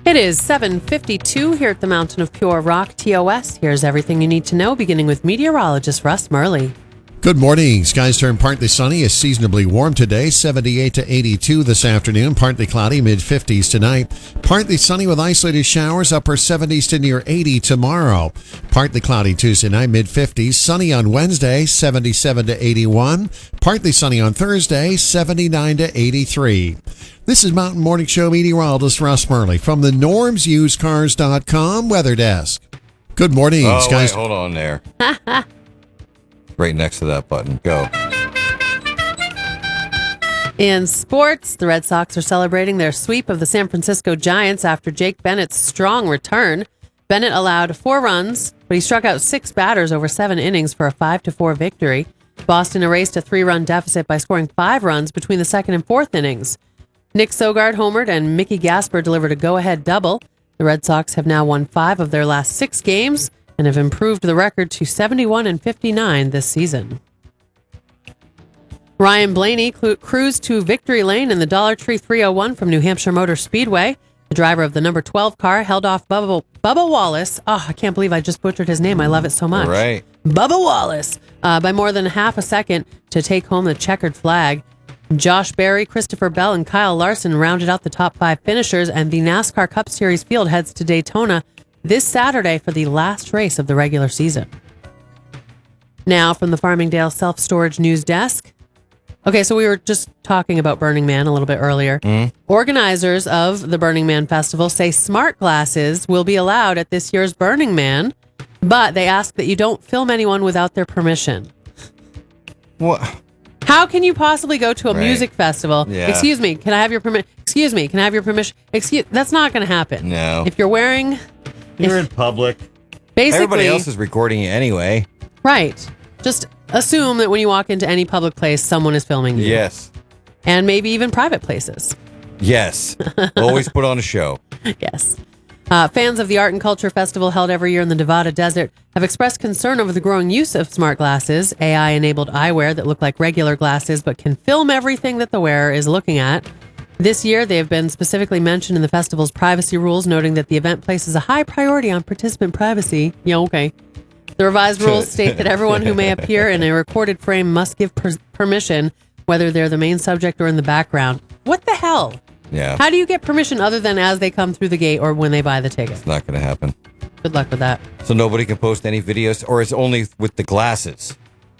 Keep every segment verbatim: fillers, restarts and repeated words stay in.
It is seven fifty-two here at the Mountain of Pure Rock, T O S. Here's everything you need to know, beginning with meteorologist Russ Murley. Good morning. Skies turn partly sunny. It's seasonably warm today, seventy-eight to eighty-two this afternoon. Partly cloudy, mid-fifties tonight. Partly sunny with isolated showers, upper seventies to near eighty tomorrow. Partly cloudy Tuesday night, mid-fifties. Sunny on Wednesday, seventy-seven to eighty-one. Partly sunny on Thursday, seventy-nine to eighty-three. This is Mountain Morning Show meteorologist Russ Murley from the norms used cars dot com weather desk. Good morning. Oh, Skies. wait, hold on there. Right next to that button. Go. In sports, the Red Sox are celebrating their sweep of the San Francisco Giants after Jake Bennett's strong return. Bennett allowed four runs, but he struck out six batters over seven innings for a five to four victory. Boston erased a three-run deficit by scoring five runs between the second and fourth innings. Nick Sogard homered and Mickey Gasper delivered a go-ahead double. The Red Sox have now won five of their last six games and have improved the record to seventy-one and fifty-nine this season. Ryan Blaney cru- cruised to victory lane in the Dollar Tree three oh one from New Hampshire Motor Speedway. The driver of the number twelve car held off Bubba, Bubba Wallace. Oh, I can't believe I just butchered his name. I love it so much. Right. Bubba Wallace uh, by more than half a second to take home the checkered flag. Josh Berry, Christopher Bell, and Kyle Larson rounded out the top five finishers, and the NASCAR Cup Series field heads to Daytona this Saturday for the last race of the regular season. Now from the Farmingdale Self-Storage News Desk. Okay, so we were just talking about Burning Man a little bit earlier. Mm. Organizers of the Burning Man Festival say smart glasses will be allowed at this year's Burning Man, but they ask that you don't film anyone without their permission. What? How can you possibly go to a Right. music festival? Yeah. Excuse me, can I have your permission? Excuse me, can I have your permission? Excuse. That's not going to happen. No. If you're wearing, You're in public. basically, Everybody else is recording you anyway. right. Just assume that when you walk into any public place, someone is filming you. Yes. And maybe even private places. Yes. Always put on a show. Yes. Uh, fans of the Art and Culture Festival held every year in the Nevada desert have expressed concern over the growing use of smart glasses, A I-enabled eyewear that look like regular glasses but can film everything that the wearer is looking at. This year, they have been specifically mentioned in the festival's privacy rules, noting that the event places a high priority on participant privacy. Yeah, okay. The revised rules state that everyone who may appear in a recorded frame must give per- permission, whether they're the main subject or in the background. What the hell? Yeah. How do you get permission other than as they come through the gate or when they buy the ticket? It's not going to happen. Good luck with that. So nobody can post any videos, or it's only with the glasses,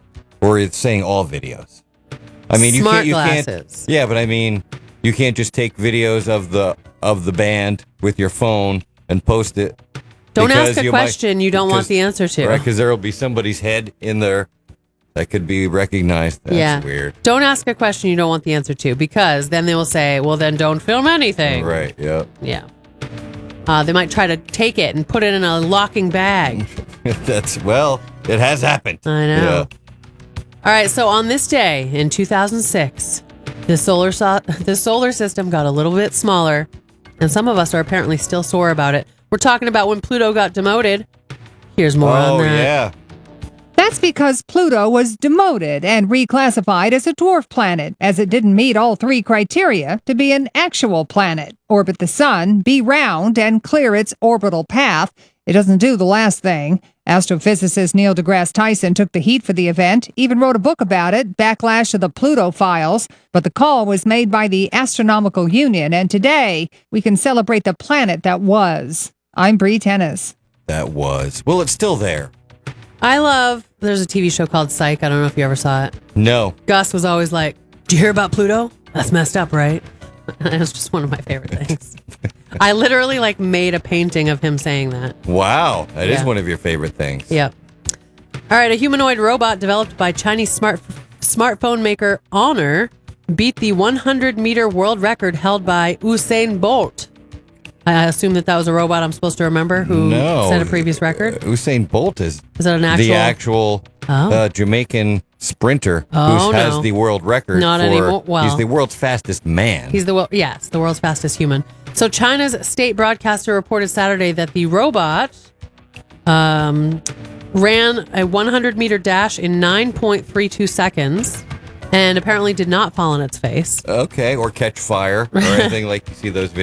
or it's saying all videos. I mean, you Smart can't. You glasses. can't. Yeah, but I mean, you can't just take videos of the of the band with your phone and post it. Don't because ask a you might- question you don't want because- the answer to. Right, because there will be somebody's head in there that could be recognized. That's yeah. weird. Don't ask a question you don't want the answer to, because then they will say, well, then don't film anything. Right. Yeah. Yeah. Uh, they might try to take it and put it in a locking bag. That's well. It has happened. I know. All right. So on this day in two thousand six, the solar so- the solar system got a little bit smaller, and some of us are apparently still sore about it. We're talking about when Pluto got demoted. Here's more Oh on that. yeah. That's because Pluto was demoted and reclassified as a dwarf planet, as it didn't meet all three criteria to be an actual planet: orbit the sun, be round, and clear its orbital path. It doesn't do the last thing. Astrophysicist Neil deGrasse Tyson took the heat for the event, even wrote a book about it, Backlash of the Pluto Files. But the call was made by the Astronomical Union, and today we can celebrate the planet that was. I'm Bree Tennis. That was. Well, it's still there. I love, there's a T V show called Psych. I don't know if you ever saw it. No. Gus was always like, "Did you hear about Pluto? That's messed up, right?" It was just one of my favorite things. I literally like made a painting of him saying that. Wow. That is Yeah. one of your favorite things. Yep. All right, a humanoid robot developed by Chinese smart smartphone maker Honor beat the one hundred meter world record held by Usain Bolt. I assume that that was a robot I'm supposed to remember who No. set a previous record. Usain Bolt is Is that an actual? the actual Oh. uh, Jamaican sprinter Oh, who has no. the world record. Not for, anymore. Well- he's the world's fastest man. He's the wo- yes, the world's fastest human. So China's state broadcaster reported Saturday that the robot um, ran a one hundred meter dash in nine point three two seconds and apparently did not fall on its face. okay, or catch fire or anything like you see those videos.